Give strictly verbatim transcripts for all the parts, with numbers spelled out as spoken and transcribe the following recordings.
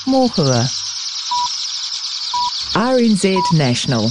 Mōhua. R N Z National.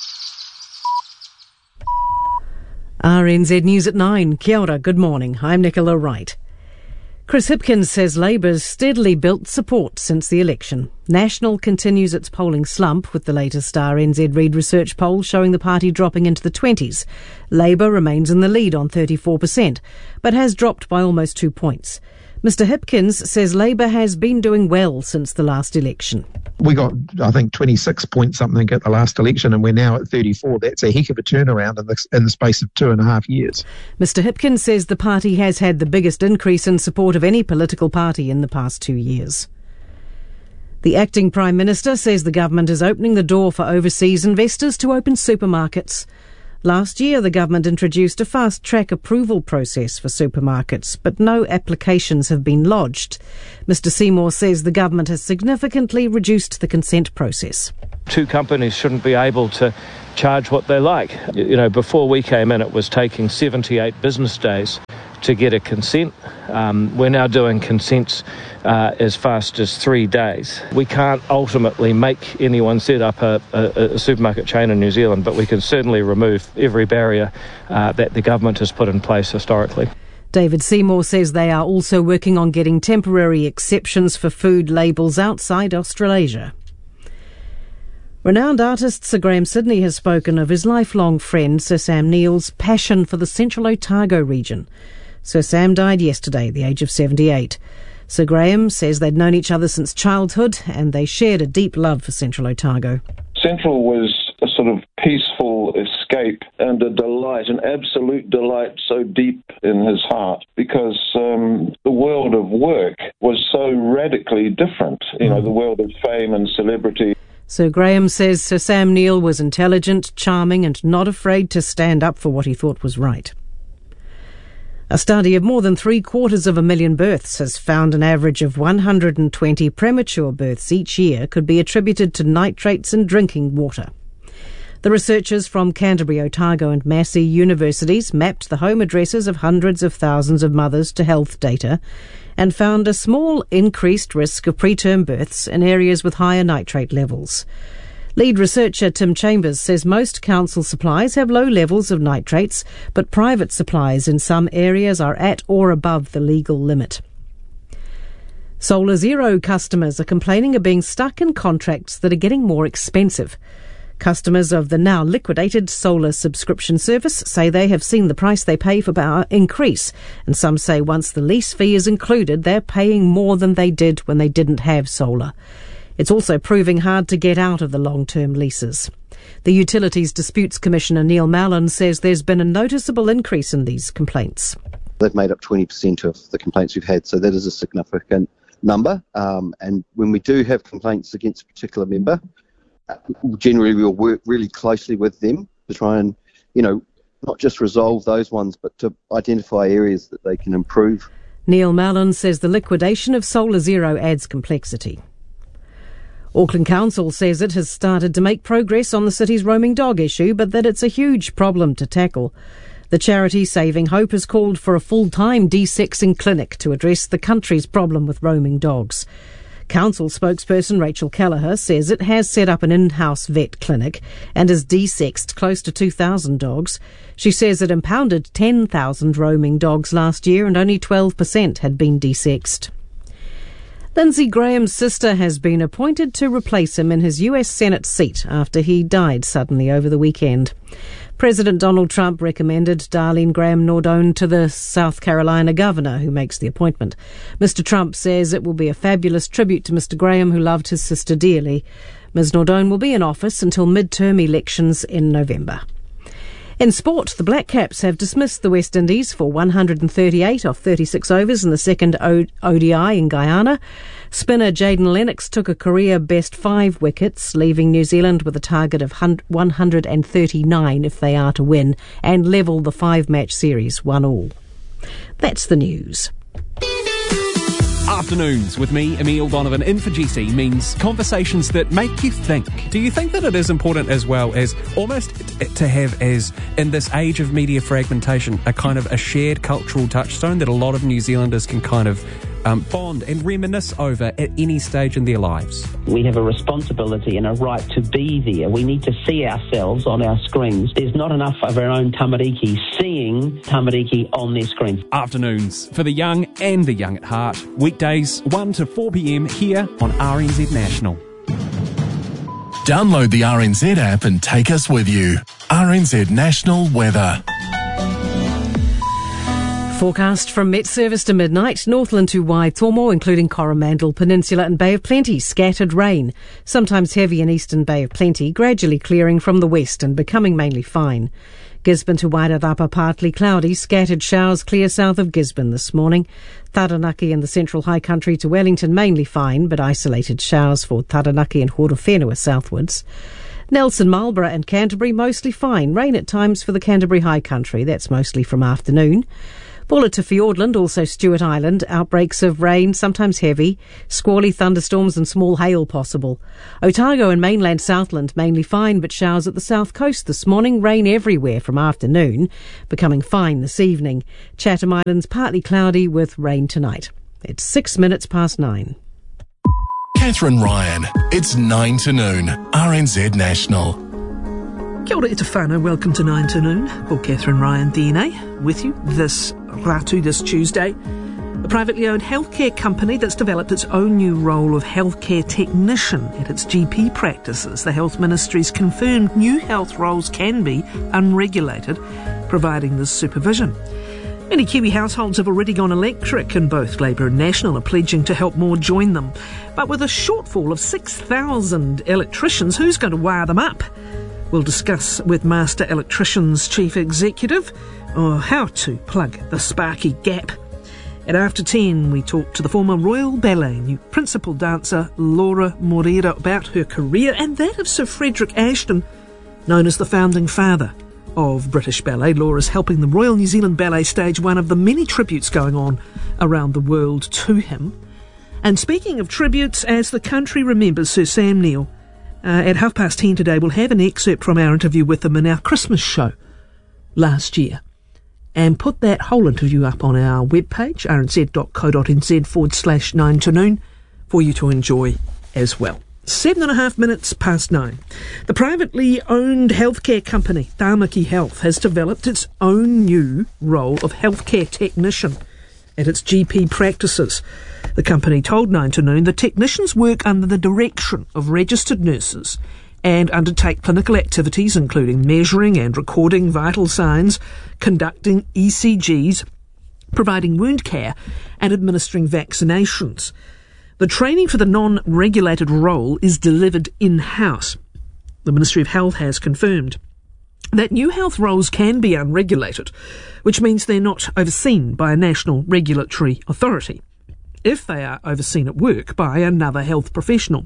R N Z News at nine. Kia ora, good morning. I'm Nicola Wright. Chris Hipkins says Labour's steadily built support since the election. National continues its polling slump, with the latest R N Z Reid research poll showing the party dropping into the twenties. Labour remains in the lead on thirty-four percent, but has dropped by almost two points. Mister Hipkins says Labour has been doing well since the last election. We got, I think, twenty-six point something at the last election, and we're now at thirty-four. That's a heck of a turnaround in the, in the space of two and a half years. Mister Hipkins says the party has had the biggest increase in support of any political party in the past two years. The acting Prime Minister says the government is opening the door for overseas investors to open supermarkets. Last year, the government introduced a fast-track approval process for supermarkets, but no applications have been lodged. Mister Seymour says the government has significantly reduced the consent process. Two companies shouldn't be able to charge what they like. You know, before we came in, it was taking seventy-eight business days to get a consent. Um, we're now doing consents uh, as fast as three days. We can't ultimately make anyone set up a, a, a supermarket chain in New Zealand, but we can certainly remove every barrier uh, that the government has put in place historically. David Seymour says they are also working on getting temporary exceptions for food labels outside Australasia. Renowned artist Sir Graham Sidney has spoken of his lifelong friend Sir Sam Neill's passion for the Central Otago region. Sir Sam died yesterday at the age of seventy-eight. Sir Graham says they'd known each other since childhood and they shared a deep love for Central Otago. Central was a sort of peaceful escape and a delight, an absolute delight so deep in his heart, because um, the world of work was so radically different, you know, the world of fame and celebrity. Sir Graham says Sir Sam Neill was intelligent, charming and not afraid to stand up for what he thought was right. A study of more than three quarters of a million births has found an average of one hundred twenty premature births each year could be attributed to nitrates in drinking water. The researchers from Canterbury, Otago and Massey universities mapped the home addresses of hundreds of thousands of mothers to health data and found a small increased risk of preterm births in areas with higher nitrate levels. Lead researcher Tim Chambers says most council supplies have low levels of nitrates, but private supplies in some areas are at or above the legal limit. Solar Zero customers are complaining of being stuck in contracts that are getting more expensive. Customers of the now liquidated solar subscription service say they have seen the price they pay for power increase, and some say once the lease fee is included, they're paying more than they did when they didn't have solar. It's also proving hard to get out of the long-term leases. The Utilities Disputes Commissioner Neil Mallon says there's been a noticeable increase in these complaints. They've made up twenty percent of the complaints we've had, so that is a significant number. Um, and when we do have complaints against a particular member, generally we'll work really closely with them to try and, you know, not just resolve those ones, but to identify areas that they can improve. Neil Mallon says the liquidation of Solar Zero adds complexity. Auckland Council says it has started to make progress on the city's roaming dog issue, but that it's a huge problem to tackle. The charity Saving Hope has called for a full-time de-sexing clinic to address the country's problem with roaming dogs. Council spokesperson Rachel Kelleher says it has set up an in-house vet clinic and has de-sexed close to two thousand dogs. She says it impounded ten thousand roaming dogs last year and only twelve percent had been de-sexed. Lindsey Graham's sister has been appointed to replace him in his U S Senate seat after he died suddenly over the weekend. President Donald Trump recommended Darlene Graham Nordone to the South Carolina governor who makes the appointment. Mister Trump says it will be a fabulous tribute to Mister Graham, who loved his sister dearly. Miz Nordone will be in office until midterm elections in November. In sport, the Black Caps have dismissed the West Indies for one hundred thirty-eight off thirty-six overs in the second o- O D I in Guyana. Spinner Jayden Lennox took a career-best five wickets, leaving New Zealand with a target of one hundred thirty-nine if they are to win, and level the five-match series one all. That's the news. Afternoons with me, Emile Donovan, in for G C means conversations that make you think. Do you think that it is important as well as almost to have, as in this age of media fragmentation, a kind of a shared cultural touchstone that a lot of New Zealanders can kind of um, bond and reminisce over at any stage in their lives. We have a responsibility and a right to be there. We need to see ourselves on our screens. There's not enough of our own tamariki seeing tamariki on their screens. Afternoons for the young and the young at heart. Weekdays one to four p.m. here on R N Z National. Download the R N Z app and take us with you. R N Z National Weather. Forecast from Met Service to midnight, Northland to Waitomo, including Coromandel Peninsula and Bay of Plenty, scattered rain, sometimes heavy in eastern Bay of Plenty, gradually clearing from the west and becoming mainly fine. Gisborne to Wairarapa, partly cloudy, scattered showers clear south of Gisborne this morning. Taranaki and the central high country to Wellington, mainly fine, but isolated showers for Taranaki and Horowhenua southwards. Nelson, Marlborough and Canterbury, mostly fine. Rain at times for the Canterbury high country, that's mostly from afternoon. Bulla to Fiordland, also Stewart Island, outbreaks of rain, sometimes heavy, squally thunderstorms and small hail possible. Otago and mainland Southland, mainly fine, but showers at the south coast this morning, rain everywhere from afternoon, becoming fine this evening. Chatham Islands, partly cloudy with rain tonight. It's six minutes past nine. Catherine Ryan, it's nine to noon, R N Z National. Kia ora e te whānau, welcome to nine to noon. Well, Catherine Ryan, D N A, with you this Ratu this Tuesday. A privately owned healthcare company that's developed its own new role of healthcare technician at its G P practices. The Health Ministry's confirmed new health roles can be unregulated, providing this supervision. Many Kiwi households have already gone electric, and both Labour and National are pledging to help more join them. But with a shortfall of six thousand electricians, who's going to wire them up? We'll discuss with Master Electricians Chief Executive or how to plug the sparky gap. At after ten, we talk to the former Royal Ballet new principal dancer Laura Moreira about her career and that of Sir Frederick Ashton, known as the founding father of British Ballet. Laura's helping the Royal New Zealand Ballet stage one of the many tributes going on around the world to him. And speaking of tributes, as the country remembers Sir Sam Neill, Uh, at half past ten today, we'll have an excerpt from our interview with him in our Christmas show last year. And put that whole interview up on our webpage, rnz.co.nz forward slash nine to noon, for you to enjoy as well. Seven and a half minutes past nine. The privately owned healthcare company, Tāmaki Health, has developed its own new role of healthcare technician at its G P practices. The company told nine to noon the technicians work under the direction of registered nurses and undertake clinical activities including measuring and recording vital signs, conducting E C Gs, providing wound care and administering vaccinations. The training for the non-regulated role is delivered in-house. The Ministry of Health has confirmed that new health roles can be unregulated, which means they're not overseen by a national regulatory authority, if they are overseen at work by another health professional.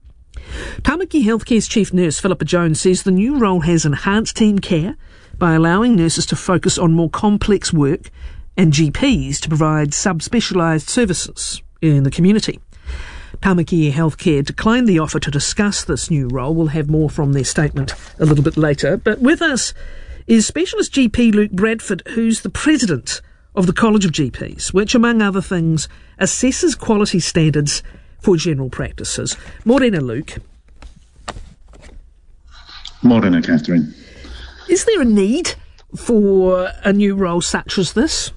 Tāmaki Healthcare's chief nurse, Philippa Jones, says the new role has enhanced team care by allowing nurses to focus on more complex work and G Ps to provide subspecialised services in the community. Tāmaki Healthcare declined the offer to discuss this new role. We'll have more from their statement a little bit later. But with us is Specialist G P Luke Bradford, who's the president of the College of G Ps, which, among other things, assesses quality standards for general practices. Morena, Luke. Morena, Catherine. Is there a need for a new role such as this?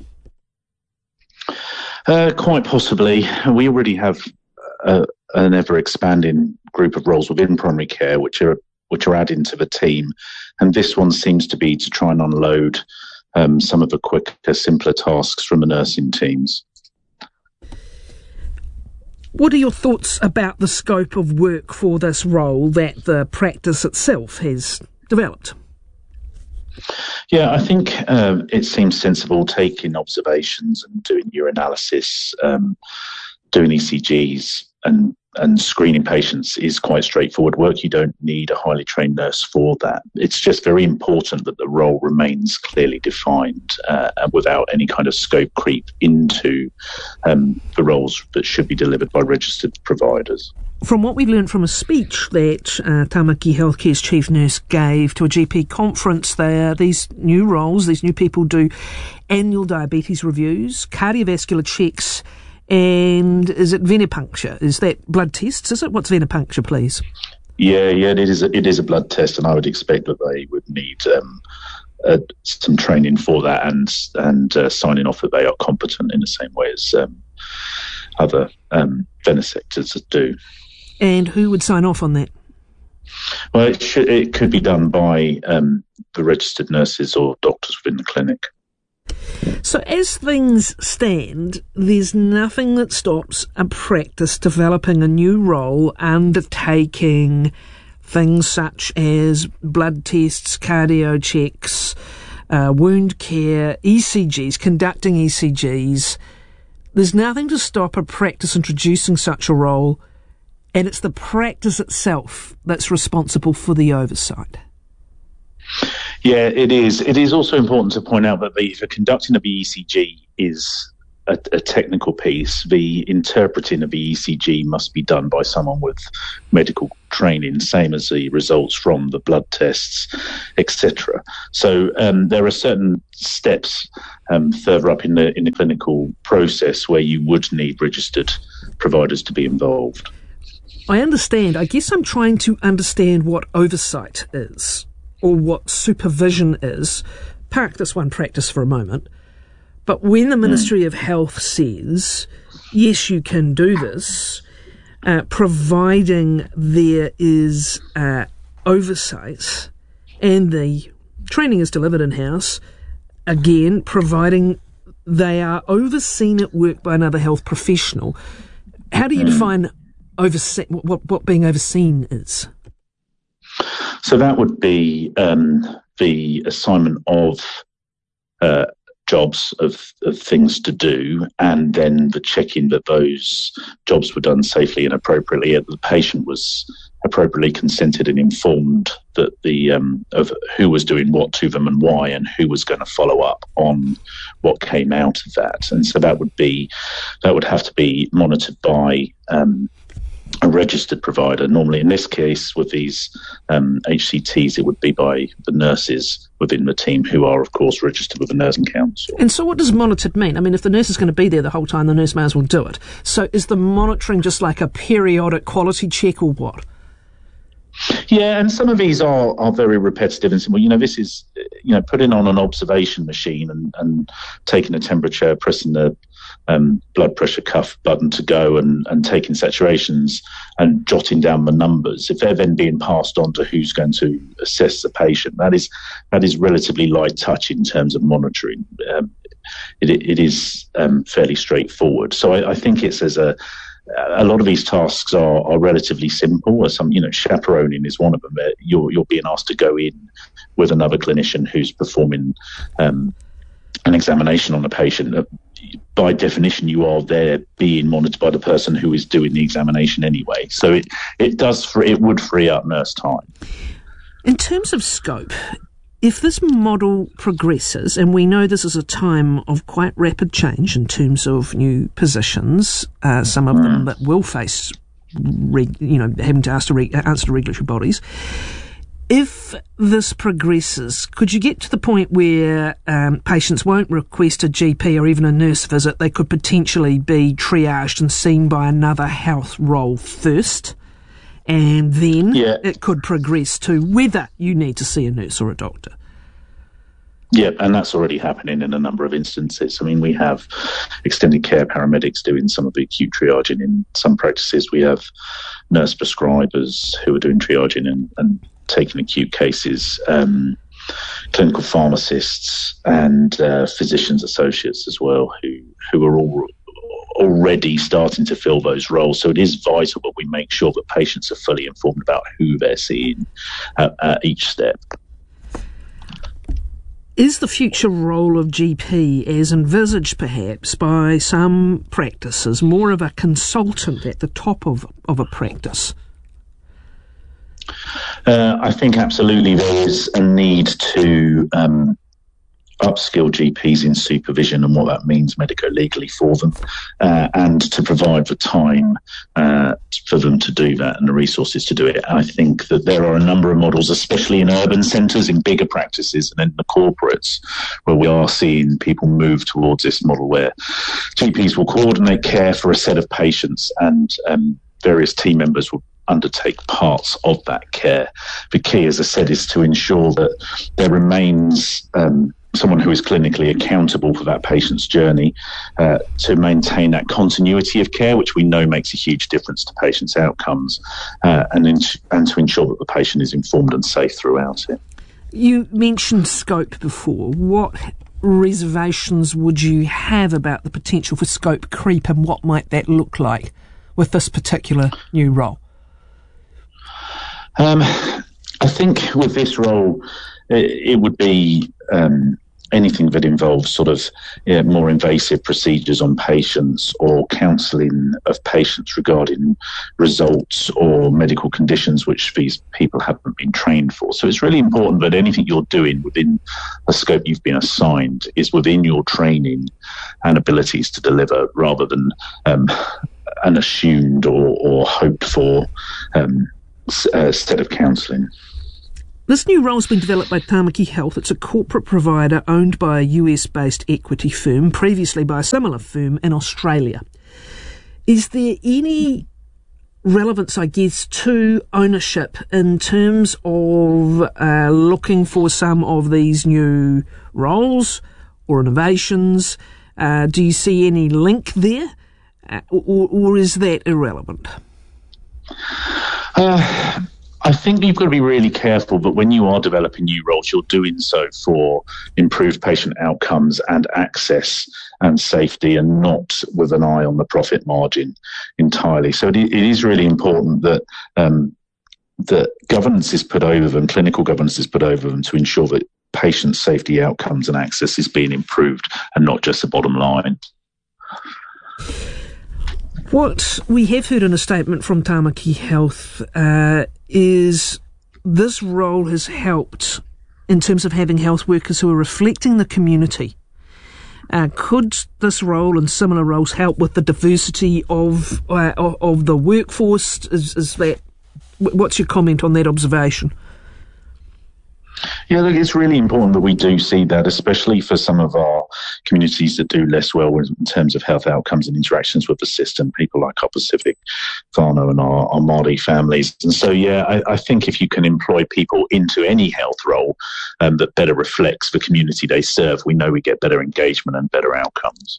Uh, quite possibly. We already have uh, an ever-expanding group of roles within primary care, which are which are adding to the team, and this one seems to be to try and unload um, some of the quicker, simpler tasks from the nursing teams. What are your thoughts about the scope of work for this role that the practice itself has developed? Yeah, I think uh, it seems sensible taking observations and doing urinalysis, um, doing E C Gs and, and screening patients is quite straightforward work. You don't need a highly trained nurse for that. It's just very important that the role remains clearly defined uh, and without any kind of scope creep into um, the roles that should be delivered by registered providers. From what we learned from a speech that uh, Tāmaki Healthcare's chief nurse gave to a G P conference there, these new roles, these new people do annual diabetes reviews, cardiovascular checks And is it venipuncture? Is that blood tests, is it? What's venipuncture, please? Yeah, yeah, it is. A, it is a blood test, and I would expect that they would need um, uh, some training for that, and and uh, signing off that they are competent in the same way as um, other um, venisectors do. And who would sign off on that? Well, it should. It could be done by um, the registered nurses or doctors within the clinic. So as things stand, there's nothing that stops a practice developing a new role, undertaking things such as blood tests, cardio checks, uh, wound care, E C Gs, conducting E C Gs. There's nothing to stop a practice introducing such a role, and it's the practice itself that's responsible for the oversight. Yeah, it is. It is also important to point out that the, the conducting of the E C G is a, a technical piece. The interpreting of the E C G must be done by someone with medical training, same as the results from the blood tests, et cetera. So um, there are certain steps um, further up in the in the clinical process where you would need registered providers to be involved. I understand. I guess I'm trying to understand what oversight is, or what supervision is. Park this one practice for a moment. But when the Ministry mm. of Health says, yes, you can do this, uh, providing there is uh, oversight and the training is delivered in-house, again, providing they are overseen at work by another health professional, how do you mm. define overse- what, what being overseen is? So that would be um, the assignment of uh, jobs, of, of things to do, and then the checking that those jobs were done safely and appropriately, and the patient was appropriately consented and informed that the um, of who was doing what to them and why, and who was going to follow up on what came out of that. And so that would be that would have to be monitored by Um, a registered provider. Normally, in this case, with these um, H C Ts, it would be by the nurses within the team who are, of course, registered with the Nursing Council. And so what does monitored mean? I mean, if the nurse is going to be there the whole time, the nurse may as well do it. So is the monitoring just like a periodic quality check or what? Yeah, and some of these are, are very repetitive and simple. You know, this is, you know, putting on an observation machine and, and taking a temperature, pressing the um, blood pressure cuff button to go and, and taking saturations and jotting down the numbers. If they're then being passed on to who's going to assess the patient, that is that is relatively light touch in terms of monitoring. Um, it, it is um, fairly straightforward. So I, I think it's as a A lot of these tasks are, are relatively simple. Some, you know, chaperoning is one of them. You're you're being asked to go in with another clinician who's performing um, an examination on a patient. By definition, you are there being monitored by the person who is doing the examination anyway. So it it does free, it would free up nurse time. In terms of scope, if this model progresses, and we know this is a time of quite rapid change in terms of new positions, uh, some of mm. them that will face, reg, you know, having to ask to reg, answer to regulatory bodies. If this progresses, could you get to the point where um, patients won't request a G P or even a nurse visit? They could potentially be triaged and seen by another health role first, and then yeah. it could progress to whether you need to see a nurse or a doctor. Yeah, and that's already happening in a number of instances. I mean, we have extended care paramedics doing some of the acute triaging in some practices. We have nurse prescribers who are doing triaging and, and taking acute cases, um, clinical pharmacists and uh, physicians associates as well, who, who are all already starting to fill those roles. So it is vital that we make sure that patients are fully informed about who they're seeing at, at each step. Is the future role of G P, as envisaged perhaps by some practices, more of a consultant at the top of, of a practice? Uh, I think absolutely there is a need to um, upskill G Ps in supervision and what that means medico-legally for them, uh, and to provide the time uh, for them to do that and the resources to do it. I think that there are a number of models, especially in urban centres, in bigger practices and in the corporates, where we are seeing people move towards this model where G Ps will coordinate care for a set of patients, and um, various team members will undertake parts of that care. The key, as I said, is to ensure that there remains um, someone who is clinically accountable for that patient's journey, uh, to maintain that continuity of care, which we know makes a huge difference to patients' outcomes, uh, and, in, and to ensure that the patient is informed and safe throughout it. You mentioned scope before. What reservations would you have about the potential for scope creep, and what might that look like with this particular new role? Um, I think with this role, it, it would be um, anything that involves sort of yeah, more invasive procedures on patients, or counselling of patients regarding results or medical conditions which these people haven't been trained for. So it's really important that anything you're doing within the scope you've been assigned is within your training and abilities to deliver, rather than um, an assumed or, or hoped for um, uh, set of counselling. This new role has been developed by Tāmaki Health. It's a corporate provider owned by a U S-based equity firm, previously by a similar firm in Australia. Is there any relevance, I guess, to ownership in terms of uh, looking for some of these new roles or innovations? Uh, do you see any link there, uh, or, or is that irrelevant? Uh, I think you've got to be really careful that when you are developing new roles, you're doing so for improved patient outcomes and access and safety, and not with an eye on the profit margin entirely. So it, it is really important that um, that governance is put over them, clinical governance is put over them, to ensure that patient safety, outcomes and access is being improved, and not just the bottom line. What we have heard in a statement from Tāmaki Health uh, is this role has helped in terms of having health workers who are reflecting the community. Uh, could this role and similar roles help with the diversity of uh, of, of the workforce? Is, is that, what's your comment on that observation? Yeah, look, it's really important that we do see that, especially for some of our communities that do less well in terms of health outcomes and interactions with the system, people like our Pacific whānau and our, our Māori families. And so, yeah, I, I think if you can employ people into any health role um, that better reflects the community they serve, we know we get better engagement and better outcomes.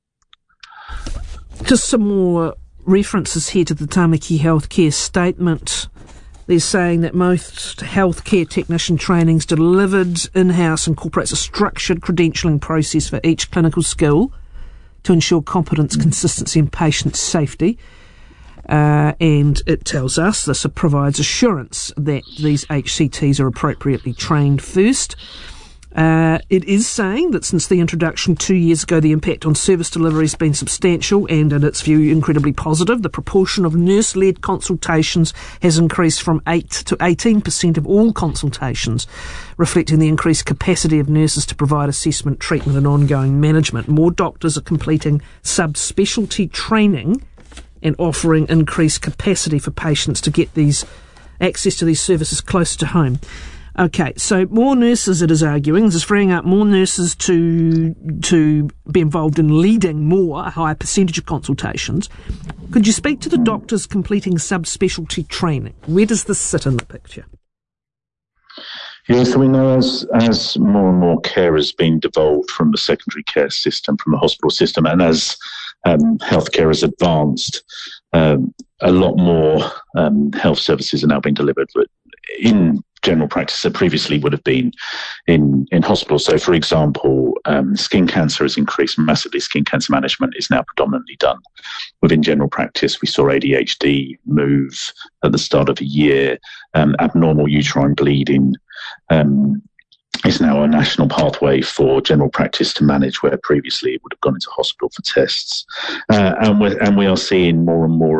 Just some more references here to the Tāmaki Healthcare statement. They're saying that most healthcare technician training is delivered in-house, incorporates a structured credentialing process for each clinical skill to ensure competence, consistency and patient safety. Uh, and it tells us this provides assurance that these H C Ts are appropriately trained first. Uh, it is saying that since the introduction two years ago, the impact on service delivery has been substantial and, in its view, incredibly positive. The proportion of nurse-led consultations has increased from eight to eighteen percent of all consultations, reflecting the increased capacity of nurses to provide assessment, treatment and ongoing management. More doctors are completing subspecialty training and offering increased capacity for patients to get these access to these services closer to home. Okay, so more nurses, it is arguing, this is freeing up more nurses to to be involved in leading more, a higher percentage of consultations. Could you speak to the doctors completing subspecialty training? Where does this sit in the picture? Yeah, so we know as as more and more care has been devolved from the secondary care system, from the hospital system, and as um, healthcare has advanced, um, a lot more um, health services are now being delivered in general practice that previously would have been in, in hospitals. So, for example, um, skin cancer has increased massively. Skin cancer management is now predominantly done within general practice. We saw A D H D move at the start of the year. Um, abnormal uterine bleeding um, is now a national pathway for general practice to manage, where previously it would have gone into hospital for tests. Uh, and, we're, and we are seeing more and more of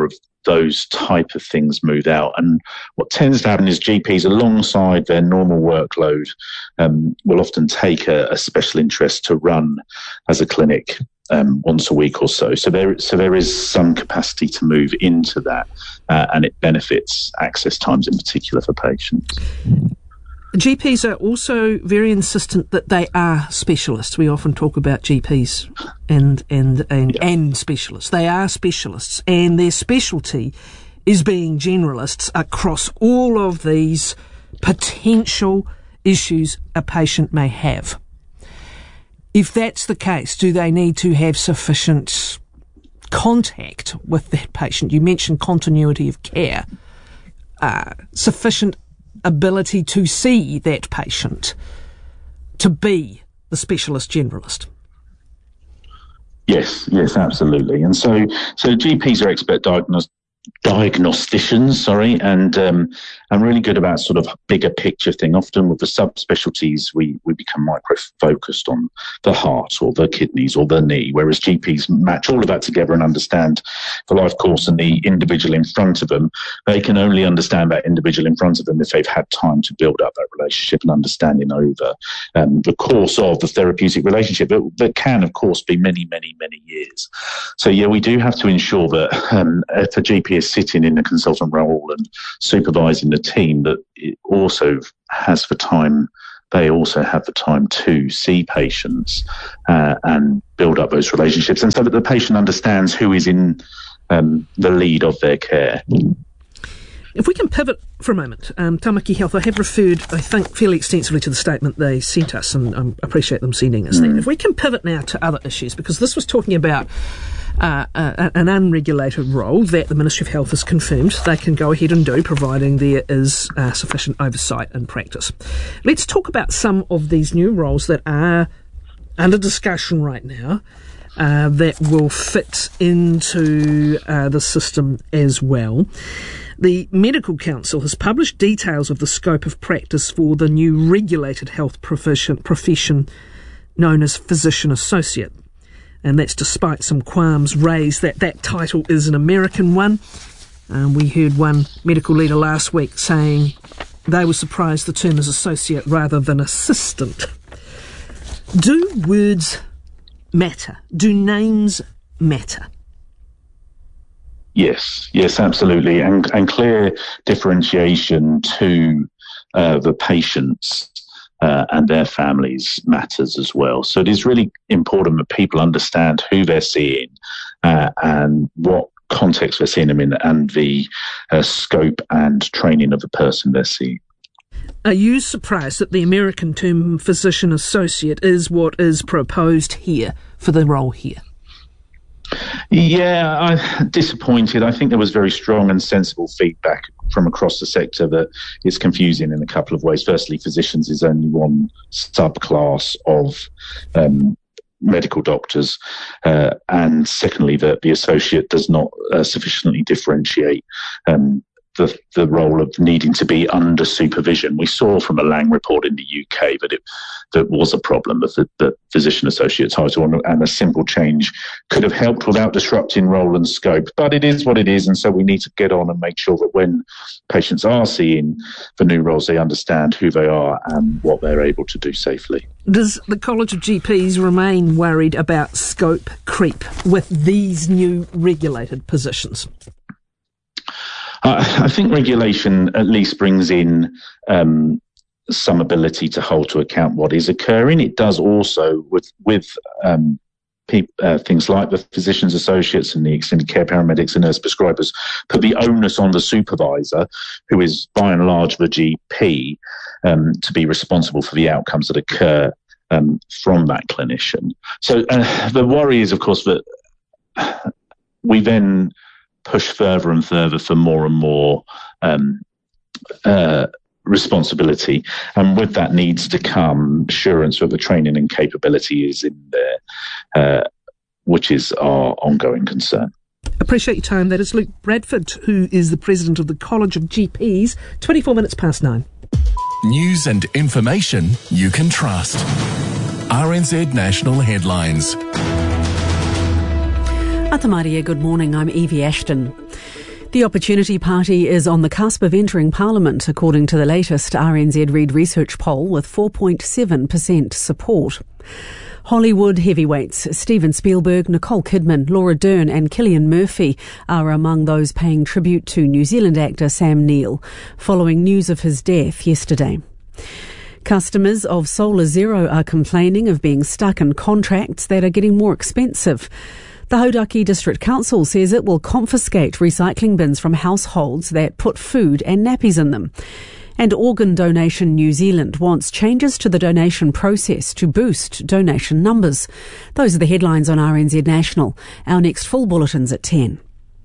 those type of things move out. And what tends to happen is G Ps, alongside their normal workload, um, will often take a, a special interest to run as a clinic um, once a week or so. So there, so there is some capacity to move into that, uh, and it benefits access times in particular for patients. G Ps are also very insistent that they are specialists. We often talk about G Ps and and and, yeah. and specialists. They are specialists, and their specialty is being generalists across all of these potential issues a patient may have. If that's the case, do they need to have sufficient contact with that patient? You mentioned continuity of care. Uh, sufficient ability to see that patient to be the specialist generalist. Yes, yes, absolutely. And so, so G Ps are expert diagnos- diagnosticians, sorry, and um, and really good about sort of bigger picture thing. Often with the subspecialties, we we become micro focused on the heart or the kidneys or the knee, whereas G Ps match all of that together and understand the life course and the individual in front of them. They can only understand that individual in front of them if they've had time to build up that relationship and understanding over um, the course of the therapeutic relationship. That, that can, of course, be many, many, many years. So yeah, we do have to ensure that um, if a G P is sitting in a consultant role and supervising the team, that it also has the time, they also have the time to see patients uh, and build up those relationships, and so that the patient understands who is in um, the lead of their care. If we can pivot for a moment, um, Tamaki Health, I have referred, I think, fairly extensively to the statement they sent us, and I um, appreciate them sending us mm. that. If we can pivot now to other issues, because this was talking about Uh, uh, an unregulated role that the Ministry of Health has confirmed they can go ahead and do, providing there is uh, sufficient oversight and practice. Let's talk about some of these new roles that are under discussion right now uh, that will fit into uh, the system as well. The Medical Council has published details of the scope of practice for the new regulated health profession, profession known as Physician Associate. And that's despite some qualms raised that that title is an American one. Um, we heard one medical leader last week saying they were surprised the term is associate rather than assistant. Do words matter? Do names matter? Yes, yes, absolutely. And, and clear differentiation to uh, the patients Uh, and their families matters as well. So it is really important that people understand who they're seeing uh, and what context they're seeing them in, and the uh, scope and training of the person they're seeing. Are you surprised that the American term physician associate is what is proposed here for the role here? Yeah, I'm disappointed. I think there was very strong and sensible feedback from across the sector that it's confusing in a couple of ways. Firstly, physicians is only one subclass of um, medical doctors. Uh, and secondly, that the associate does not uh, sufficiently differentiate um, the, the role of needing to be under supervision. We saw from a Lang report in the U K that it that was a problem with the, the physician associate title, and, and a simple change could have helped without disrupting role and scope. But it is what it is, and so we need to get on and make sure that when patients are seeing the new roles, they understand who they are and what they're able to do safely. Does the College of G Ps remain worried about scope creep with these new regulated positions? Uh, I think regulation at least brings in um, some ability to hold to account what is occurring. It does also with with um, pe- uh, things like the physicians associates and the extended care paramedics and nurse prescribers put the onus on the supervisor, who is by and large the G P, um, to be responsible for the outcomes that occur um, from that clinician. So uh, the worry is, of course, that we then push further and further for more and more um, uh, responsibility. And with that needs to come assurance that the training and capability is in there, uh, which is our ongoing concern. Appreciate your time. That is Luke Bradford, who is the president of the College of G Ps. twenty-four minutes past nine. News and information you can trust. R N Z National Headlines. Atamaria, good morning. I'm Evie Ashton. The Opportunity Party is on the cusp of entering Parliament, according to the latest R N Z Reid research poll, with four point seven percent support. Hollywood heavyweights Steven Spielberg, Nicole Kidman, Laura Dern and Cillian Murphy are among those paying tribute to New Zealand actor Sam Neill, following news of his death yesterday. Customers of Solar Zero are complaining of being stuck in contracts that are getting more expensive. The Hauraki District Council says it will confiscate recycling bins from households that put food and nappies in them. And Organ Donation New Zealand wants changes to the donation process to boost donation numbers. Those are the headlines on R N Z National. Our next full bulletin's at ten.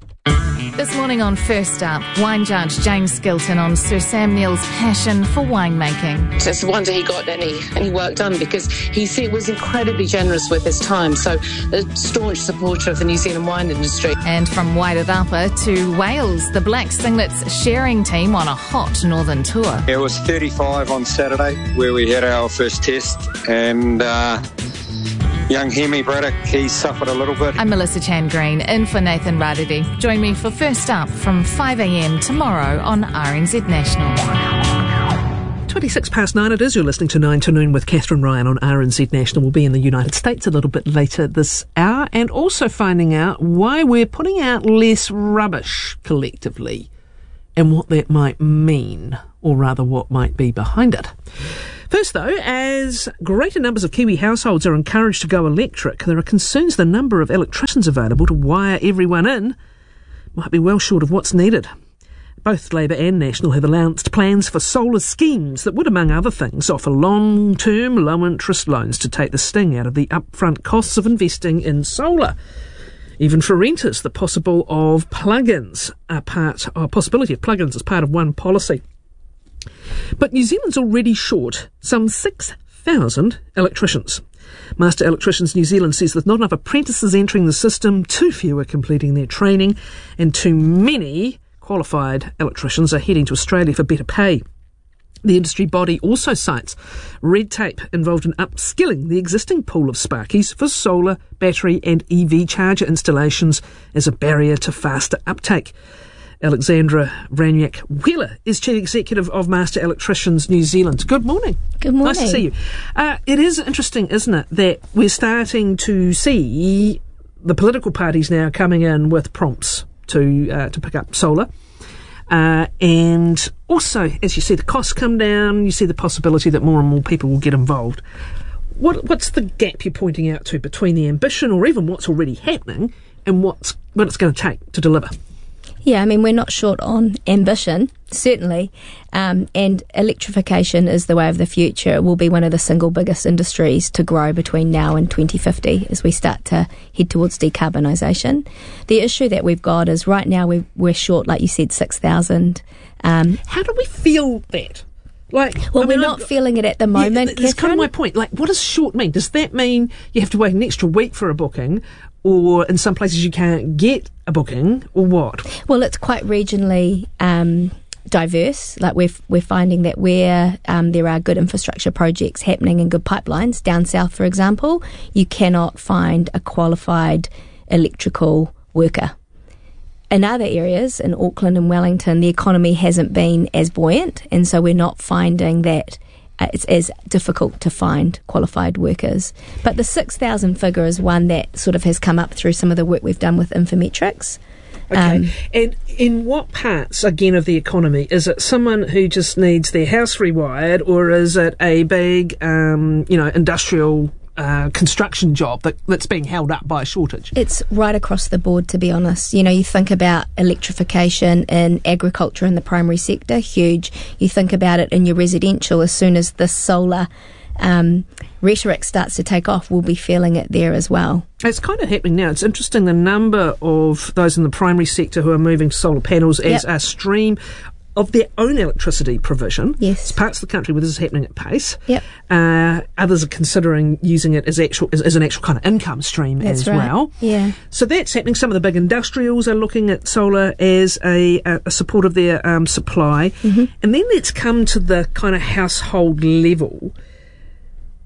This morning on First Up, wine judge James Skilton on Sir Sam Neill's passion for winemaking. It's a wonder he got any, any work done, because he said was incredibly generous with his time, so a staunch supporter of the New Zealand wine industry. And from Wairarapa to Wales, the Black Singlets shearing team on a hot northern tour. It was thirty-five on Saturday where we had our first test, and uh, young Hemi Braddock, he suffered a little bit. I'm Melissa Chan Green, in for Nathan Radidi. Join me for First Up from five a.m. tomorrow on R N Z National. twenty-six past nine it is. You're listening to nine to noon with Catherine Ryan on R N Z National. We'll be in the United States a little bit later this hour, and also finding out why we're putting out less rubbish collectively and what that might mean, or rather what might be behind it. First, though, as greater numbers of Kiwi households are encouraged to go electric, there are concerns the number of electricians available to wire everyone in might be well short of what's needed. Both Labour and National have announced plans for solar schemes that would, among other things, offer long-term, low-interest loans to take the sting out of the upfront costs of investing in solar. Even for renters, the possible of plug-ins are part, or possibility of plug-ins is part of one policy. But New Zealand's already short some six thousand electricians. Master Electricians New Zealand says there's not enough apprentices entering the system, too few are completing their training, and too many qualified electricians are heading to Australia for better pay. The industry body also cites red tape involved in upskilling the existing pool of Sparkies for solar, battery and E V charger installations as a barrier to faster uptake. Alexandra Branyak-Wheeler is Chief Executive of Master Electricians New Zealand. Good morning. Good morning. Nice to see you. Uh, it is interesting, isn't it, that we're starting to see the political parties now coming in with prompts to uh, to pick up solar. Uh, and also, as you see the costs come down, you see the possibility that more and more people will get involved. What What's the gap you're pointing out to between the ambition, or even what's already happening, and what's what it's going to take to deliver? Yeah, I mean, we're not short on ambition, certainly, um, and electrification is the way of the future. It will be one of the single biggest industries to grow between now and twenty fifty as we start to head towards decarbonisation. The issue that we've got is right now we've, we're short, like you said, six thousand. Um, How do we feel that? Like, well, I mean, we're not I've, feeling it at the moment, yeah, that's kind of my point. Like, what does short mean? Does that mean you have to wait an extra week for a booking, or in some places you can't get a booking, or what? Well, it's quite regionally um, diverse. Like we're we're finding that where um, there are good infrastructure projects happening and good pipelines down south, for example, you cannot find a qualified electrical worker. In other areas, in Auckland and Wellington, the economy hasn't been as buoyant, and so we're not finding that uh, it's as difficult to find qualified workers. But the six thousand figure is one that sort of has come up through some of the work we've done with Infometrics. Okay. Um, and in what parts, again, of the economy? Is it someone who just needs their house rewired, or is it a big, um, you know, industrial Uh, construction job that, that's being held up by a shortage? It's right across the board, to be honest. You know, you think about electrification in agriculture in the primary sector, huge. You think about it in your residential, as soon as the solar um, rhetoric starts to take off, we'll be feeling it there as well. It's kind of happening now. It's interesting, the number of those in the primary sector who are moving to solar panels as yep. a stream of their own electricity provision. Yes. There's parts of the country where this is happening at pace. Yep. Uh, others are considering using it as actual as, as an actual kind of income stream that's as right. well. Yeah. So that's happening. Some of the big industrials are looking at solar as a, a, a support of their um, supply. Mm-hmm. And then let's come to the kind of household level.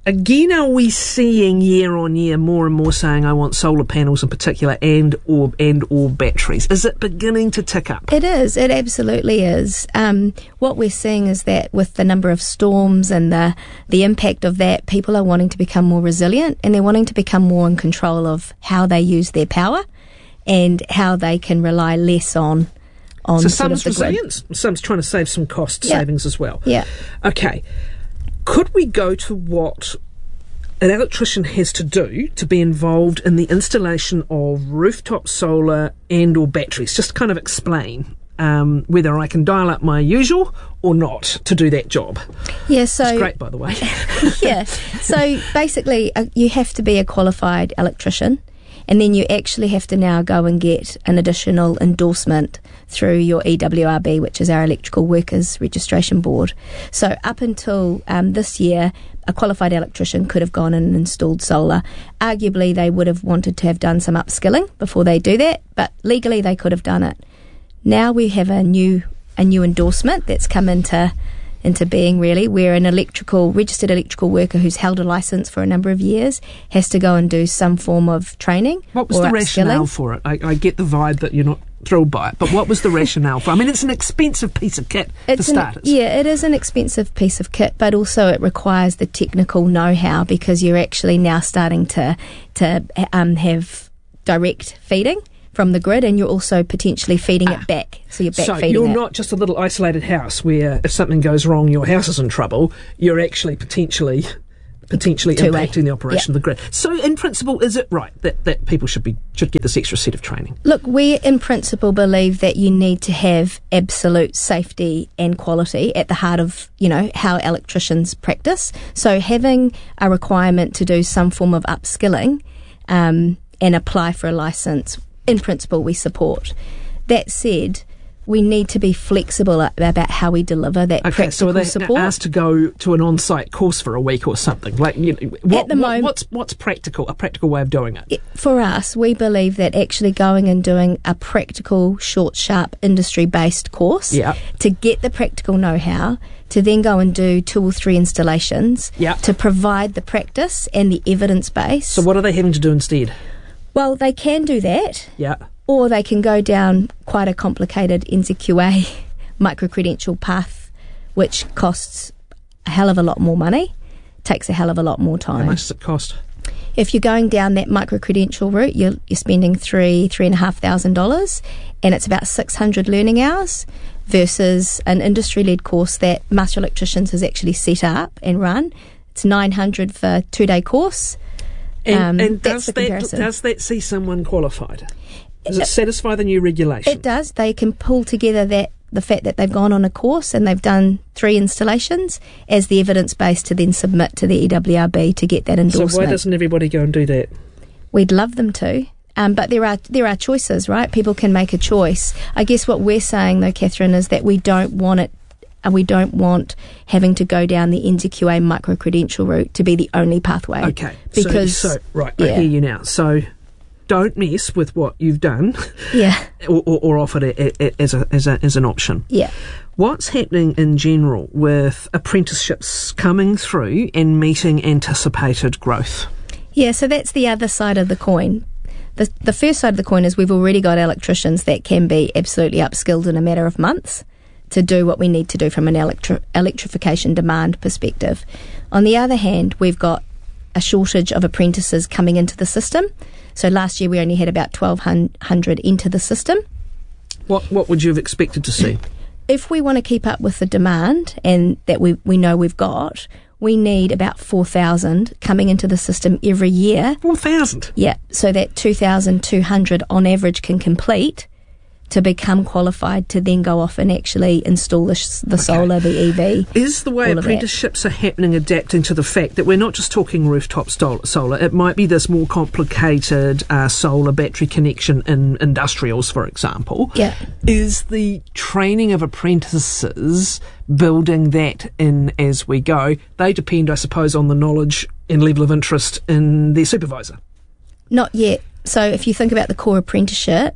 Again, are we seeing year on year more and more saying, I want solar panels in particular and or and or batteries? Is it beginning to tick up? It is. It absolutely is. Um, what we're seeing is that with the number of storms and the the impact of that, people are wanting to become more resilient, and they're wanting to become more in control of how they use their power and how they can rely less on on so sort some's of the resilience, grid. some's trying to save some cost Yeah. savings as well. Yeah. Okay. Could we go to what an electrician has to do to be involved in the installation of rooftop solar and or batteries? Just kind of explain um, whether I can dial up my usual or not to do that job. Yeah, so it's great, by the way. yeah. So basically, uh, you have to be a qualified electrician, and then you actually have to now go and get an additional endorsement through your E W R B, which is our Electrical Workers Registration Board. So up until um, this year, a qualified electrician could have gone in and installed solar. Arguably, they would have wanted to have done some upskilling before they do that, but legally they could have done it. Now we have a new a new endorsement that's come into into being, really, where an electrical registered electrical worker who's held a licence for a number of years has to go and do some form of training. What was or the upskilling. rationale for it? I, I get the vibe that you're not thrilled by it, but what was the rationale for it? I mean, it's an expensive piece of kit It's for an- starters. yeah, it is an expensive piece of kit, but also it requires the technical know-how, because you're actually now starting to to um, have direct feeding from the grid, and you're also potentially feeding it back. So you're back So feeding you're it. not just a little isolated house where if something goes wrong, your house is in trouble. You're actually potentially potentially Two-way. impacting the operation Yeah. of the grid. So in principle, is it right that, that people should be should get this extra set of training? Look, we in principle believe that you need to have absolute safety and quality at the heart of, you know, how electricians practice. So having a requirement to do some form of upskilling um, and apply for a licence, in principle, we support. That said, we need to be flexible about how we deliver that Okay, so practical are they support. asked to go to an on-site course for a week or something? Like, you know, what, At the what- moment- what's what's practical? A practical way of doing it? For us, we believe that actually going and doing a practical, short, sharp, industry-based course Yeah. to get the practical know-how, to then go and do two or three installations, Yeah. to provide the practice and the evidence base. So what are they having to do instead? Well, they can do that, Yeah. or they can go down quite a complicated N Z Q A micro-credential path, which costs a hell of a lot more money, takes a hell of a lot more time. How much does it cost? If you're going down that micro-credential route, you're, you're spending three, three and a half thousand dollars, and it's about six hundred learning hours, versus an industry-led course that Master Electricians has actually set up and run. It's nine hundred for a two-day course. And, Um, and that's does the that comparison. does that see someone qualified? Does it satisfy the new regulation? It does. They can pull together that the fact that they've gone on a course and they've done three installations as the evidence base to then submit to the E W R B to get that So endorsement. why doesn't everybody go and do that? We'd love them to. Um, but there are there are choices, right? People can make a choice. I guess what we're saying, though, Catherine, is that we don't want it. And we don't want having to go down the N Z Q A micro-credential route to be the only pathway. Okay, Because, so, so right, yeah. I hear you now. So don't mess with what you've done, Yeah. or, or, or offered it a- a- as a as a as an option. Yeah. What's happening in general with apprenticeships coming through and meeting anticipated growth? Yeah, so that's the other side of the coin. The, the first side of the coin is we've already got electricians that can be absolutely upskilled in a matter of months to do what we need to do from an electri- electrification demand perspective. On the other hand, we've got a shortage of apprentices coming into the system. So last year we only had about twelve hundred into the system. What what would you have expected to see? If we want to keep up with the demand and that we, we know we've got, we need about four thousand coming into the system every year. four thousand? Yeah, so that two thousand two hundred on average can complete to become qualified to then go off and actually install the, sh- the solar, the E V. Is the way all of that. apprenticeships are happening adapting to the fact that we're not just talking rooftop stol- solar, it might be this more complicated uh, solar battery connection in industrials, for example. Yeah. Is the training of apprentices building that in as we go? They depend, I suppose, on the knowledge and level of interest in their supervisor. Not yet. So if you think about the core apprenticeship,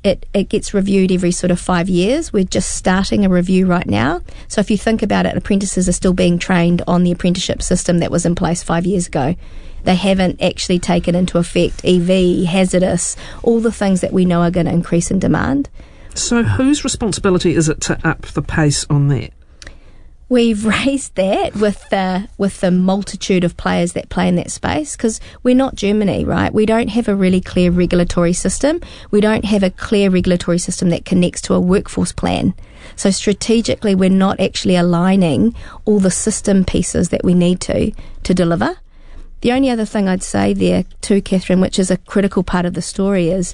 It, it gets reviewed every sort of five years. We're just starting a review right now. So if you think about it, apprentices are still being trained on the apprenticeship system that was in place five years ago. They haven't actually taken into effect E V, hazardous, all the things that we know are going to increase in demand. So whose responsibility is it to up the pace on that? We've raised that with the with the multitude of players that play in that space, because we're not Germany, right? We don't have a really clear regulatory system. We don't have a clear regulatory system that connects to a workforce plan. So strategically, we're not actually aligning all the system pieces that we need to to deliver. The only other thing I'd say there too, Catherine, which is a critical part of the story, is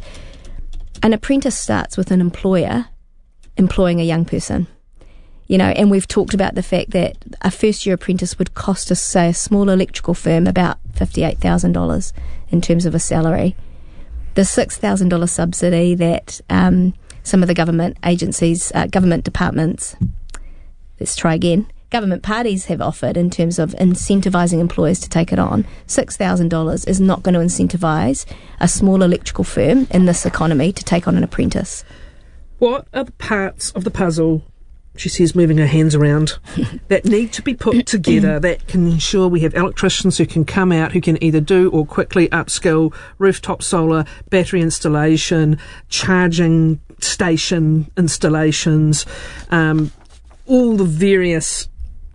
an apprentice starts with an employer employing a young person. You know, and we've talked about the fact that a first-year apprentice would cost us, say, a small electrical firm about fifty-eight thousand dollars in terms of a salary. The six thousand dollars subsidy that um, some of the government agencies, uh, government departments, let's try again, government parties have offered in terms of incentivising employers to take it on, six thousand dollars is not going to incentivise a small electrical firm in this economy to take on an apprentice. What are the parts of the puzzle, she says, moving her hands around, that need to be put together that can ensure we have electricians who can come out, who can either do or quickly upskill rooftop solar, battery installation, charging station installations, um, all the various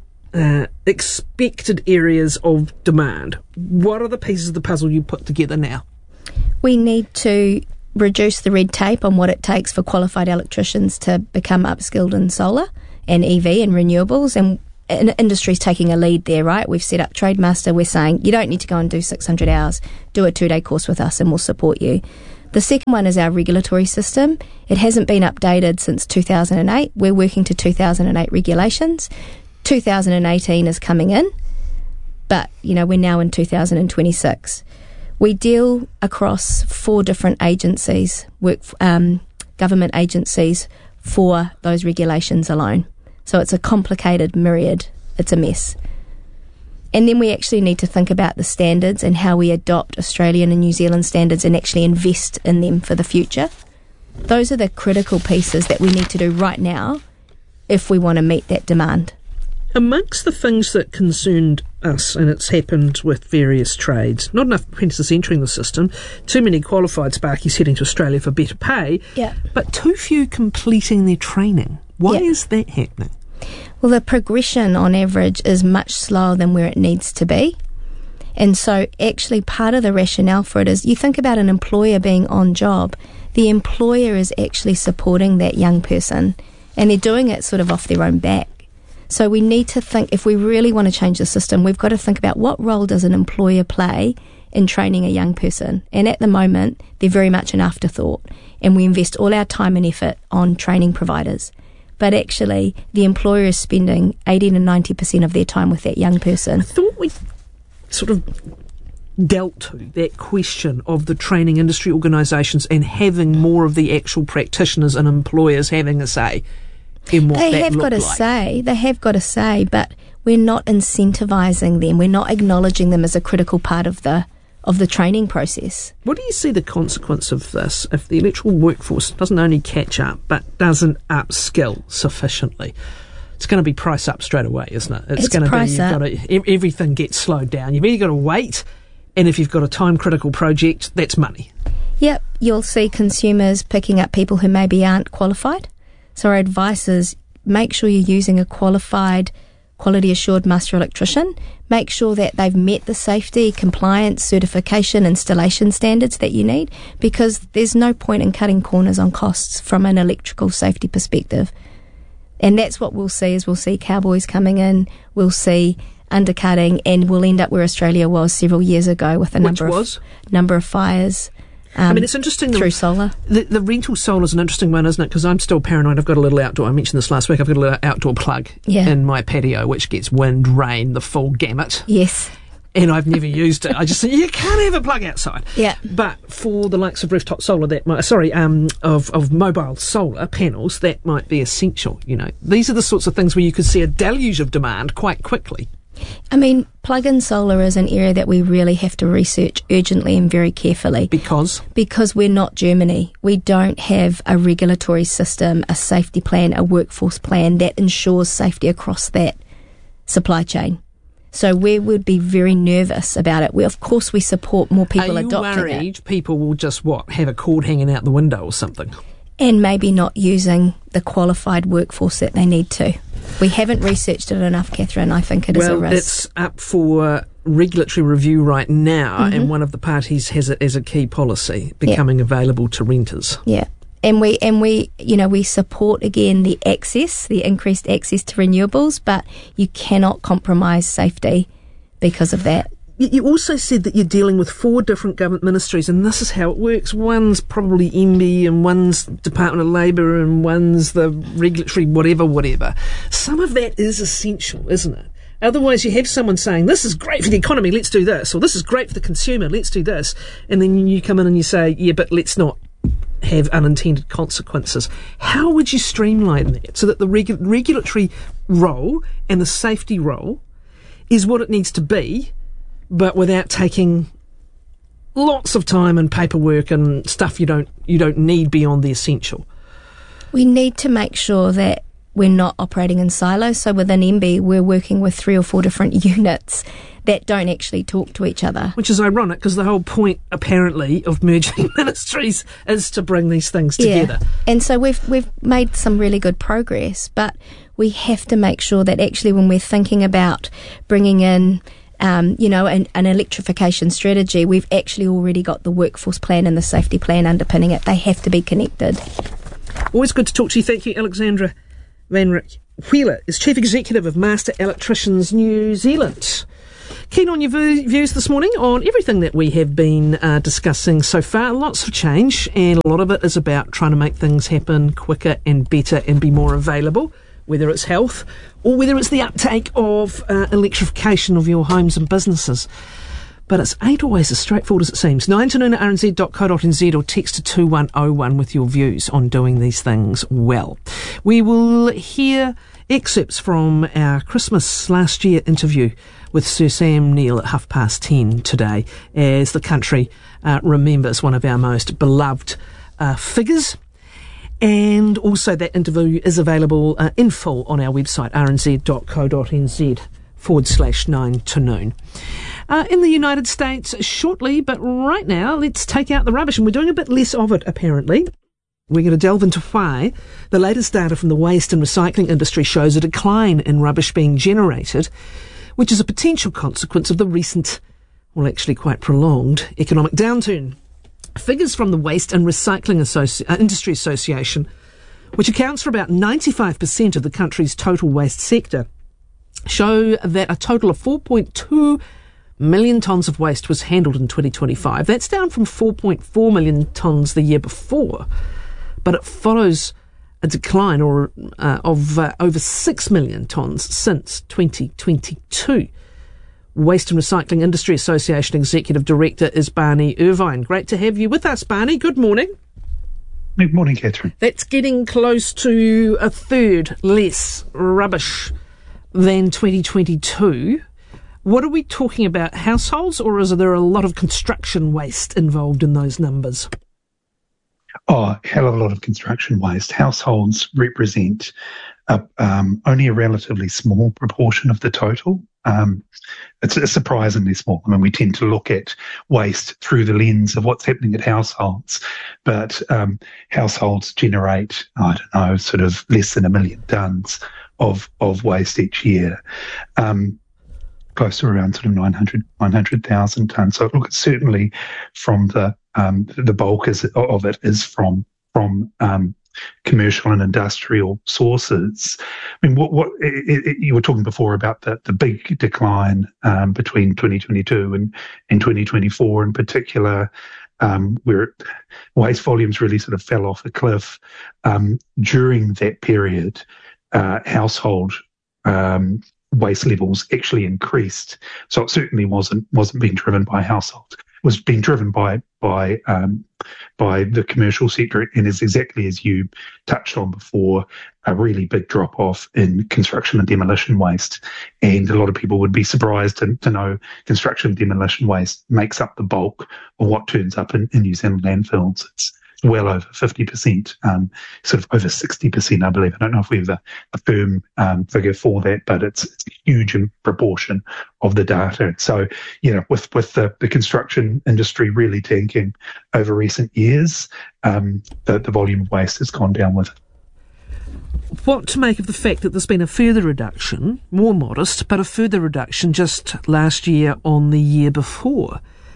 uh, expected areas of demand? What are the pieces of the puzzle you put together now? We need to reduce the red tape on what it takes for qualified electricians to become upskilled in solar and E V and renewables, and, and industry's taking a lead there, right? We've set up Trademaster. We're saying you don't need to go and do six hundred hours, do a two-day course with us and we'll support you. The second one is our regulatory system. It hasn't been updated since two thousand eight. We're working to two thousand eight regulations. two thousand eighteen is coming in, but you know, we're now in two thousand twenty-six. We deal across four different agencies, work um, government agencies, for those regulations alone. So it's a complicated myriad. It's a mess. And then we actually need to think about the standards and how we adopt Australian and New Zealand standards and actually invest in them for the future. Those are the critical pieces that we need to do right now if we want to meet that demand. Amongst the things that concerned us, and it's happened with various trades, not enough apprentices entering the system, too many qualified sparkies heading to Australia for better pay, yeah. but too few completing their training. Why yeah. is that happening? Well, the progression on average is much slower than where it needs to be. And so actually part of the rationale for it is, you think about an employer being on job, the employer is actually supporting that young person and they're doing it sort of off their own back. So we need to think, if we really want to change the system, we've got to think about what role does an employer play in training a young person. And at the moment, they're very much an afterthought. And we invest all our time and effort on training providers. But actually, the employer is spending eighty to ninety percent of their time with that young person. I thought we sort of dealt to that question of the training industry organisations and having more of the actual practitioners and employers having a say in what they that have got a like. say. They have got a say, but we're not incentivising them. We're not acknowledging them as a critical part of the of the training process. What do you see the consequence of this if the electoral workforce doesn't only catch up but doesn't upskill sufficiently? It's going to be price up straight away, isn't it? It's, it's going to price be you've up. got to, everything gets slowed down. You've either got to wait, and if you've got a time critical project, that's money. Yep, you'll see consumers picking up people who maybe aren't qualified. So our advice is make sure you're using a qualified, quality assured master electrician. Make sure that they've met the safety, compliance, certification, installation standards that you need, because there's no point in cutting corners on costs from an electrical safety perspective. And that's what we'll see, is we'll see cowboys coming in, we'll see undercutting, and we'll end up where Australia was several years ago with a Which number was? of number of fires. Um, I mean, it's interesting. Through the, solar. The, the rental solar is an interesting one, isn't it? Because I'm still paranoid. I've got a little outdoor, I mentioned this last week, I've got a little outdoor plug yeah. in my patio, which gets wind, rain, the full gamut. Yes. And I've never used it. I just think, you can't have a plug outside. Yeah. But for the likes of rooftop solar, that might, sorry, um, of, of mobile solar panels, that might be essential, you know. These are the sorts of things where you could see a deluge of demand quite quickly. I mean, plug-in solar is an area that we really have to research urgently and very carefully. Because? Because we're not Germany. We don't have a regulatory system, a safety plan, a workforce plan that ensures safety across that supply chain. So we would be very nervous about it. We, of course, we support more people adopting it. Are you worried people will just, what, have a cord hanging out the window or something? And maybe not using the qualified workforce that they need to. We haven't researched it enough, Catherine. I think it well, is a risk. Well, it's up for regulatory review right now, mm-hmm. and one of the parties has it as a key policy, becoming yeah. available to renters. Yeah. And we, and we, you know, we support, again, the access, the increased access to renewables, but you cannot compromise safety because of that. You also said that you're dealing with four different government ministries, and this is how it works. One's probably M B, and one's Department of Labour, and one's the regulatory whatever, whatever. Some of that is essential, isn't it? Otherwise, you have someone saying, this is great for the economy, let's do this, or this is great for the consumer, let's do this, and then you come in and you say, yeah, but let's not have unintended consequences. How would you streamline that so that the regu- regulatory role and the safety role is what it needs to be, but without taking lots of time and paperwork and stuff you don't you don't need beyond the essential? We need to make sure that we're not operating in silos. So within M B, we're working with three or four different units that don't actually talk to each other. Which is ironic, because the whole point, apparently, of merging ministries is to bring these things together. Yeah. And so we've we've made some really good progress, but we have to make sure that actually when we're thinking about bringing in Um, you know, an, an electrification strategy, we've actually already got the workforce plan and the safety plan underpinning it. They have to be connected. Always good to talk to you. Thank you, Alexandra Van Ryk Wheeler is Chief Executive of Master Electricians New Zealand. Keen on your views this morning on everything that we have been uh, discussing so far. Lots of change, and a lot of it is about trying to make things happen quicker and better and be more available, whether it's health or whether it's the uptake of uh, electrification of your homes and businesses. But it's ain't always as straightforward as it seems. nine to noon at r n z dot co dot n z or text to two one oh one with your views on doing these things well. We will hear excerpts from our Christmas last year interview with Sir Sam Neill at half past ten today, as the country uh, remembers one of our most beloved uh, figures. And also that interview is available uh, in full on our website, r n z dot co dot n z forward slash nine to noon. Uh, in the United States shortly, but right now, let's take out the rubbish. And we're doing a bit less of it, apparently. We're going to delve into why. The latest data from the waste and recycling industry shows a decline in rubbish being generated, which is a potential consequence of the recent, well, actually quite prolonged, economic downturn. Figures from the Waste and Recycling Associ- uh, Industry Association, which accounts for about ninety-five percent of the country's total waste sector, show that a total of four point two million tonnes of waste was handled in twenty twenty-five. That's down from four point four million tonnes the year before, but it follows a decline or uh, of uh, over six million tonnes since twenty twenty-two. Waste and Recycling Industry Association Executive Director is Barney Irvine. Great to have you with us, Barney. Good morning. Good morning, Catherine. That's getting close to a third less rubbish than twenty twenty-two. What are we talking about, households, or is there a lot of construction waste involved in those numbers? Oh, a hell of a lot of construction waste. Households represent a, um, only a relatively small proportion of the total. Um, it's, it's surprisingly small. I mean, we tend to look at waste through the lens of what's happening at households, but um, households generate, I don't know, sort of less than a million tonnes of, of waste each year. Um, close to around sort of nine hundred thousand tonnes. So look, it's certainly from the um, the bulk is, of it is from from um, commercial and industrial sources. I mean, what what it, it, you were talking before about the, the big decline um, between twenty twenty-two and, and twenty twenty-four in particular, um, where waste volumes really sort of fell off a cliff. Um, during that period, uh, household um, waste levels actually increased. So it certainly wasn't wasn't being driven by households. was being driven by by um, by the commercial sector, and is exactly as you touched on before, a really big drop off in construction and demolition waste. And a lot of people would be surprised to, to know construction and demolition waste makes up the bulk of what turns up in, in New Zealand landfills. It's well over fifty percent, um, sort of over sixty percent, I believe. I don't know if we have a, a firm um, figure for that, but it's, it's a huge proportion of the data. So, you know, with, with the, the construction industry really tanking over recent years, um, the, the volume of waste has gone down with it. What to make of the fact that there's been a further reduction, more modest, but a further reduction just last year on the year before?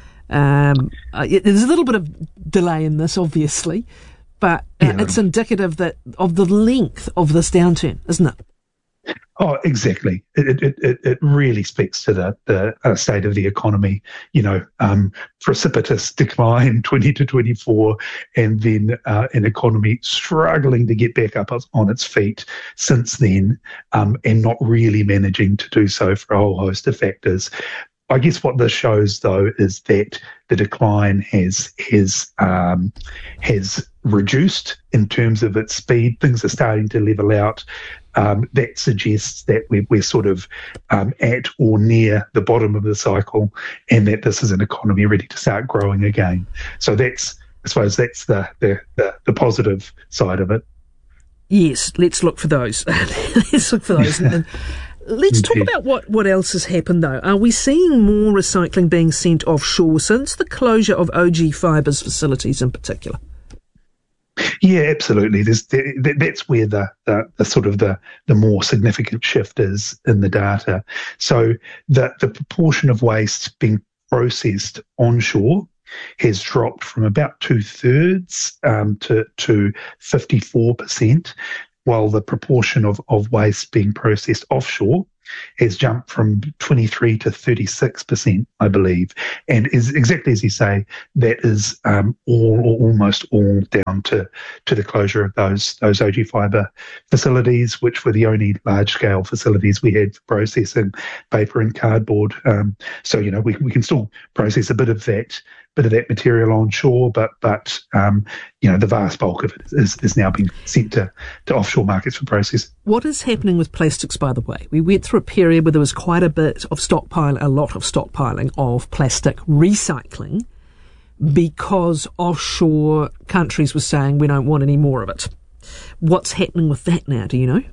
Um, uh, there's a little bit of delay in this, obviously, but uh, yeah. it's indicative that of the length of this downturn, isn't it? Oh, exactly. It it it, it really speaks to the the uh, state of the economy. You know, um, precipitous decline, twenty to twenty-four, and then uh, an economy struggling to get back up on its feet since then, um, and not really managing to do so for a whole host of factors. I guess what this shows, though, is that the decline has has um, has reduced in terms of its speed. Things are starting to level out. Um, that suggests that we're, we're sort of um, at or near the bottom of the cycle, and that this is an economy ready to start growing again. So that's, I suppose, that's the the, the, the positive side of it. Yes, let's look for those. let's look for those. and, and Let's talk about what, what else has happened, though. Are we seeing more recycling being sent offshore since the closure of O G Fibre's facilities in particular? Yeah, absolutely. There's, that's where the, the, the sort of the, the more significant shift is in the data. So the, the proportion of waste being processed onshore has dropped from about two-thirds um, to, to fifty-four percent. While the proportion of, of waste being processed offshore has jumped from twenty-three to thirty-six percent, I believe. And is exactly as you say, that is um, all or almost all down to, to the closure of those those O G Fibre facilities, which were the only large-scale facilities we had for processing paper and cardboard. Um, so, you know, we, we can still process a bit of that bit of that material onshore, but but um, you know, the vast bulk of it is, is now being sent to, to offshore markets for processing. What is happening with plastics, by the way? We went through a period where there was quite a bit of stockpile, a lot of stockpiling of plastic recycling because offshore countries were saying we don't want any more of it. What's happening with that now? Do you know?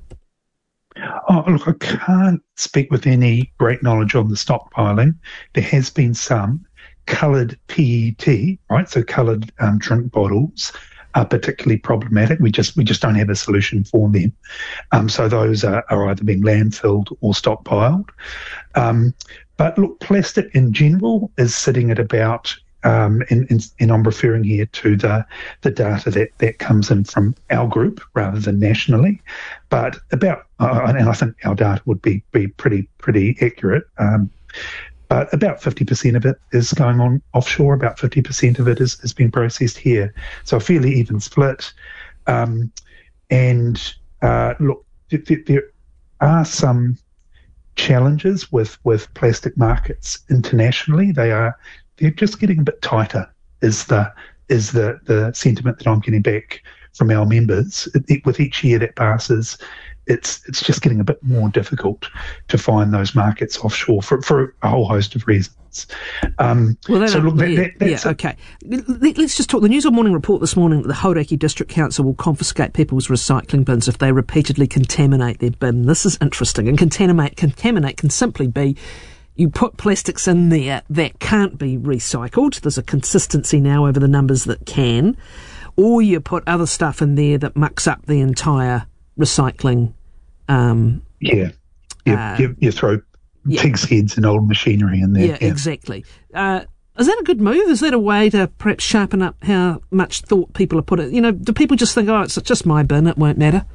Oh, look, I can't speak with any great knowledge on the stockpiling. There has been some. Coloured P E T, right? So coloured um, drink bottles are particularly problematic. We just we just don't have a solution for them. Um, so those are, are either being landfilled or stockpiled. Um, but look, plastic in general is sitting at about, um, and, and, and I'm referring here to the the data that, that comes in from our group rather than nationally, but about, uh, and I think our data would be be pretty pretty accurate. Um, But about fifty percent of it is going on offshore, about fifty percent of it is, is being processed here. So a fairly even split. Um, and uh, look, th- th- there are some challenges with, with plastic markets internationally. They are, they're just getting a bit tighter is the, is the, the sentiment that I'm getting back from our members. It, it, with each year that passes, it's it's just getting a bit more difficult to find those markets offshore for, for a whole host of reasons. Um, well, so look, that, yeah, that, that's yeah, okay. Let, let's just talk. The News All Morning report this morning that the Hauraki District Council will confiscate people's recycling bins if they repeatedly contaminate their bin. This is interesting. And contaminate, contaminate can simply be you put plastics in there that can't be recycled. There's a consistency now over the numbers that can. Or you put other stuff in there that mucks up the entire recycling. Um, yeah, you, uh, you, you throw yeah. pigs' heads and old machinery in there. Yeah, yeah. exactly. Uh, is that a good move? Is that a way to perhaps sharpen up how much thought people are putting? You know, do people just think, oh, it's just my bin, it won't matter?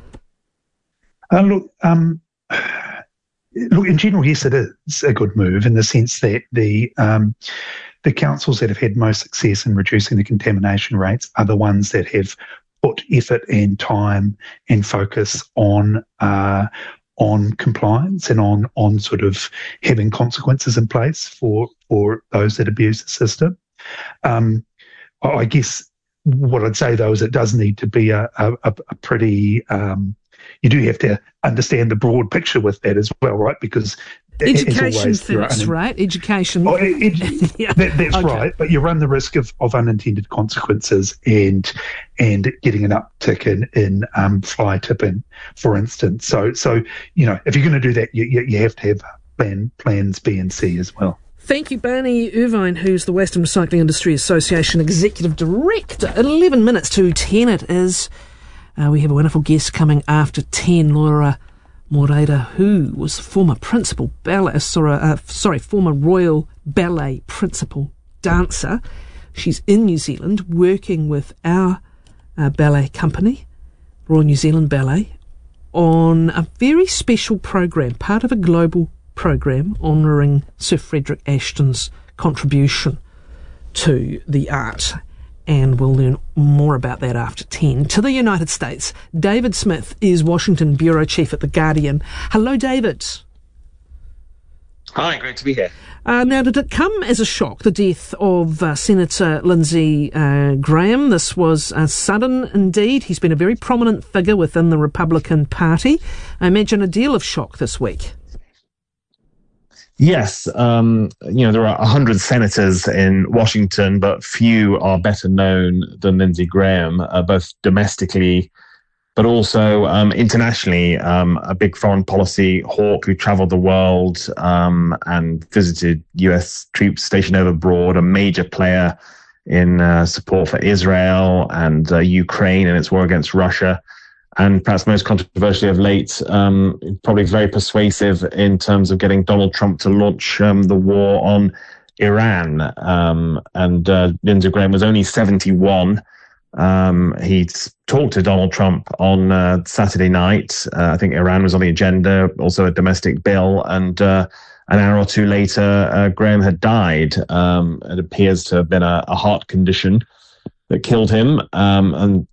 Uh, look, um, look, in general, yes, it is a good move in the sense that the um, the councils that have had most success in reducing the contamination rates are the ones that have put effort and time and focus on uh, on compliance and on on sort of having consequences in place for for those that abuse the system. Um, I guess what I'd say, though, is it does need to be a, a, a pretty... Um, you do have to understand the broad picture with that as well, right? Because education always, first, un- right? Education. Oh, ed- yeah. that, that's okay. right. But you run the risk of, of unintended consequences and and getting an uptick in in um, fly tipping, for instance. So so you know, if you're going to do that, you, you you have to have plan plans B and C as well. Thank you, Barney Irvine, who's the Western Recycling Industry Association Executive Director. eleven minutes to ten it is. Uh, we have a wonderful guest coming after ten, Laura Moreira, who was former principal ballet, sorry, uh, sorry, former Royal Ballet principal dancer. She's in New Zealand working with our uh, ballet company, Royal New Zealand Ballet, on a very special program, part of a global program honouring Sir Frederick Ashton's contribution to the art. And we'll learn more about that after ten. To the United States, David Smith is Washington Bureau Chief at The Guardian. Hello, David. Hi, great to be here. Uh, now, did it come as a shock, the death of uh, Senator Lindsey uh, Graham? This was uh, sudden indeed. He's been a very prominent figure within the Republican Party. I imagine a deal of shock this week. Yes, um, you know, there are one hundred senators in Washington, but few are better known than Lindsey Graham, uh, both domestically but also um, internationally. Um, a big foreign policy hawk who traveled the world um, and visited U S troops stationed over abroad, a major player in uh, support for Israel and uh, Ukraine in its war against Russia. And perhaps most controversially of late, um, probably very persuasive in terms of getting Donald Trump to launch um, the war on Iran. Um, and uh, Lindsey Graham was only seventy-one. Um, he talked to Donald Trump on uh, Saturday night. Uh, I think Iran was on the agenda, also a domestic bill. And uh, an hour or two later, uh, Graham had died. Um, it appears to have been a, a heart condition that killed him. Um, and